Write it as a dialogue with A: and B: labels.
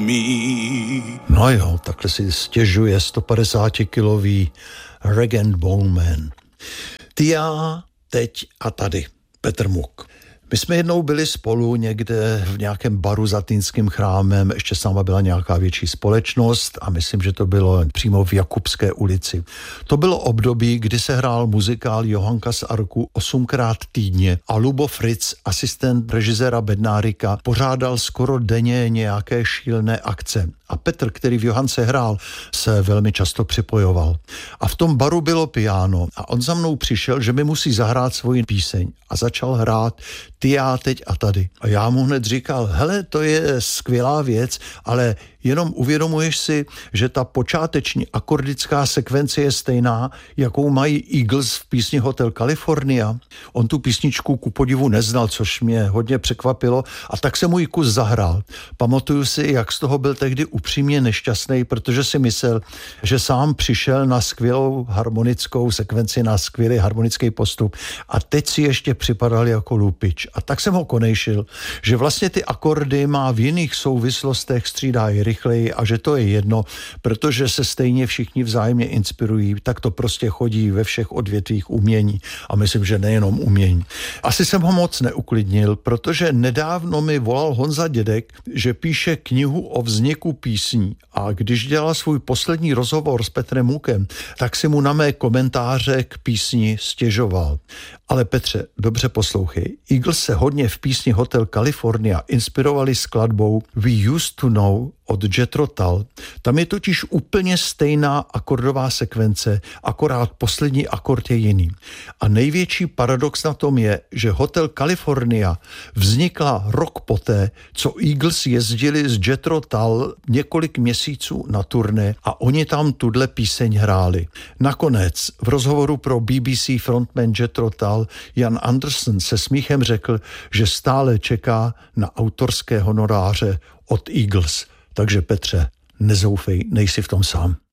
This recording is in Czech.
A: me.
B: No jo, takhle si stěžuje 150-kilový Rag and Bone Man. Ty, já, teď a tady. Petr Muk. My jsme jednou byli spolu někde v nějakém baru za Týnským chrámem, ještě s náma byla nějaká větší společnost a myslím, že to bylo přímo v Jakubské ulici. To bylo období, kdy se hrál muzikál Johanka z Arku 8krát týdně a Lubo Fritz, asistent režiséra Bednárika, pořádal skoro denně nějaké šílené akce. A Petr, který v Johance hrál, se velmi často připojoval. A v tom baru bylo piano a on za mnou přišel, že mi musí zahrát svoji píseň a začal hrát Ty, já, teď a tady. A já mu hned říkal, hele, to je skvělá věc, ale jenom uvědomuješ si, že ta počáteční akordická sekvence je stejná, jakou mají Eagles v písni Hotel California. On tu písničku ku podivu neznal, což mě hodně překvapilo a tak se můj kus zahrál. Pamatuju si, jak z toho byl tehdy upřímně nešťastný, protože si myslel, že sám přišel na skvělou harmonickou sekvenci, na skvělý harmonický postup a teď si ještě připadal jako lupič. A tak jsem ho konejšil, že vlastně ty akordy má v jiných souvislostech střídají rychleji a že to je jedno, protože se stejně všichni vzájemně inspirují, tak to prostě chodí ve všech odvětvích umění a myslím, že nejenom umění. Asi jsem ho moc neuklidnil, protože nedávno mi volal Honza Dědek, že píše knihu o vzniku písní a když dělal svůj poslední rozhovor s Petrem Mukem, tak si mu na mé komentáře k písni stěžoval. Ale Petře, dobře poslouchej. Eagles se hodně v písni Hotel California inspirovali skladbou We Used to Know od Jethro Tull. Tam je totiž úplně stejná akordová sekvence, akorát poslední akord je jiný. A největší paradox na tom je, že Hotel California vznikla rok poté, co Eagles jezdili s Jethro Tull několik měsíců na turné a oni tam tuhle píseň hráli. Nakonec v rozhovoru pro BBC frontman Jethro Tull Jan Anderson se smíchem řekl, že stále čeká na autorské honoráře od Eagles. Takže Petře, nezoufej, nejsi v tom sám.